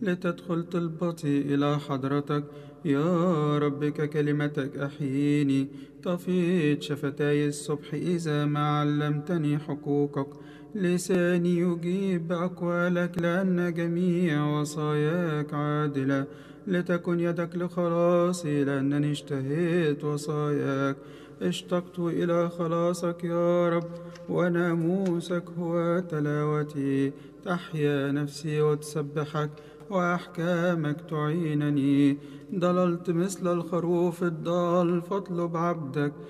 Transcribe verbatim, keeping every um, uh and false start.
لتدخل طلبتي إلى حضرتك. يا رب ككلمتك أحييني، تفيض شفتاي الصبح إذا ما علمتني حقوقك. لساني يجيب بأقوالك لأن جميع وصاياك عادلة. لتكن يدك لخلاصي لأنني اشتهيت وصاياك. اشتقت إلى خلاصك يا رب، وناموسك هو تلاوتي. تحيا نفسي وتسبحك، وأحكامك تعينني. ضللت مثل الخروف الضال، فاطلب عبدك